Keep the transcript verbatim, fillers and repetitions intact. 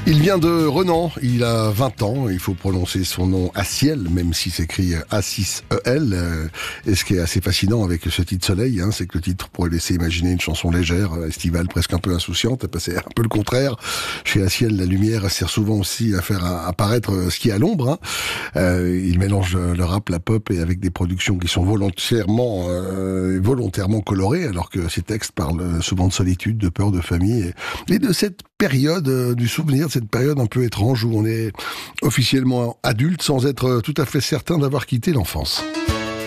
Il vient de Renan, il a vingt ans, il faut prononcer son nom Aciel, même si s'écrit A six E L. Et ce qui est assez fascinant avec ce titre Soleil, hein, c'est que le titre pourrait laisser imaginer une chanson légère, estivale, presque un peu insouciante. C'est un peu le contraire. Chez Aciel, la lumière sert souvent aussi à faire apparaître ce qui est à l'ombre. Hein. Euh, il mélange le rap, la pop, et avec des productions qui sont volontairement, euh, volontairement colorées, alors que ces textes parlent souvent de solitude, de peur, de famille, et, et de cette période euh, du souvenir, cette période un peu étrange où on est officiellement adulte sans être tout à fait certain d'avoir quitté l'enfance.